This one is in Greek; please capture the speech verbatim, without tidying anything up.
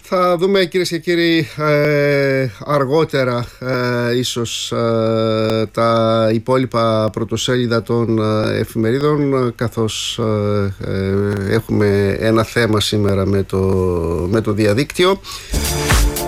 Θα δούμε, κυρίες και κύριοι, ε, αργότερα ε, ίσως ε, τα υπόλοιπα πρωτοσέλιδα των ε, εφημερίδων, καθώς ε, ε, έχουμε ένα θέμα σήμερα με το, με το διαδίκτυο.